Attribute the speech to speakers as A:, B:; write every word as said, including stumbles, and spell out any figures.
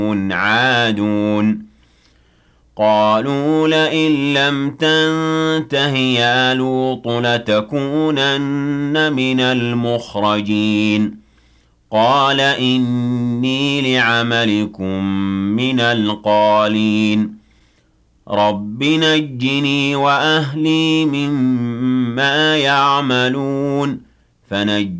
A: عادون قالوا لئن لم تنته يا لوط لتكونن من المخرجين قال إني لعملكم من القالين رب نجني وأهلي مما يعملون فنجني